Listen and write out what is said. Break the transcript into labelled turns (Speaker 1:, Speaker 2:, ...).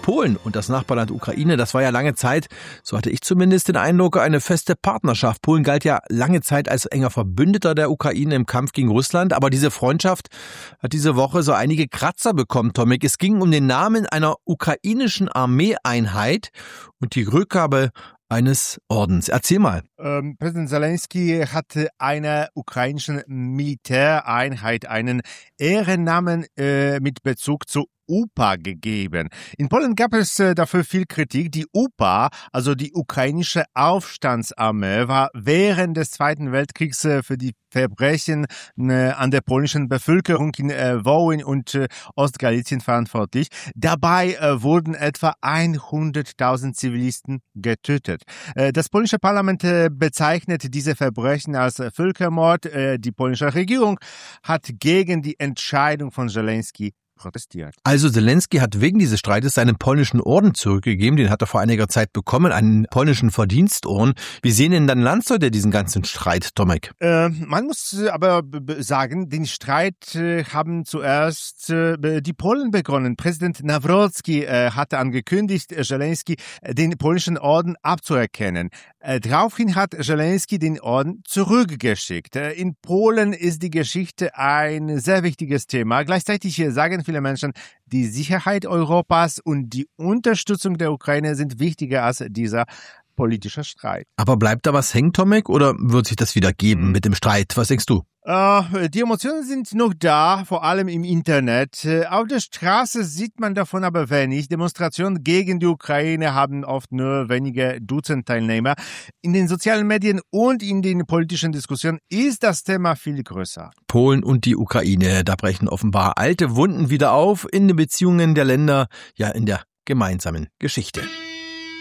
Speaker 1: Polen und das Nachbarland Ukraine, das war ja lange Zeit, so hatte ich zumindest den Eindruck, eine feste Partnerschaft. Polen galt ja lange Zeit als enger Verbündeter der Ukraine im Kampf gegen Russland, aber diese Freundschaft hat diese Woche so einige Kratzer bekommen, Tomek. Es ging um den Namen einer ukrainischen Armeeeinheit und die Rückgabe eines Ordens. Erzähl mal.
Speaker 2: Präsident Zelensky hatte einer ukrainischen Militäreinheit einen Ehrennamen mit Bezug zu UPA gegeben. In Polen gab es dafür viel Kritik. Die UPA, also die ukrainische Aufstandsarmee, war während des Zweiten Weltkriegs für die Verbrechen an der polnischen Bevölkerung in Wołyń und Ostgalizien verantwortlich. Dabei wurden etwa 100.000 Zivilisten getötet. Das polnische Parlament bezeichnet diese Verbrechen als Völkermord. Die polnische Regierung hat gegen die Entscheidung von Zelensky protestiert.
Speaker 1: Also Zelensky hat wegen dieses Streites seinen polnischen Orden zurückgegeben. Den hat er vor einiger Zeit bekommen, einen polnischen Verdienstorden. Wie sehen denn dann Landsleute diesen ganzen Streit, Tomek?
Speaker 2: Man muss aber sagen, den Streit haben zuerst die Polen begonnen. Präsident Nawrocki hatte angekündigt, Zelensky den polnischen Orden abzuerkennen. Daraufhin hat Zelensky den Orden zurückgeschickt. In Polen ist die Geschichte ein sehr wichtiges Thema. Gleichzeitig sagen viele Menschen, die Sicherheit Europas und die Unterstützung der Ukraine sind wichtiger als dieser politische Streit.
Speaker 1: Aber bleibt da was hängen, Tomek, oder wird sich das wieder geben mit dem Streit? Was denkst du?
Speaker 2: Die Emotionen sind noch da, vor allem im Internet. Auf der Straße sieht man davon aber wenig. Demonstrationen gegen die Ukraine haben oft nur wenige Dutzend Teilnehmer. In den sozialen Medien und in den politischen Diskussionen ist das Thema viel größer.
Speaker 1: Polen und die Ukraine, da brechen offenbar alte Wunden wieder auf in den Beziehungen der Länder, ja in der gemeinsamen Geschichte.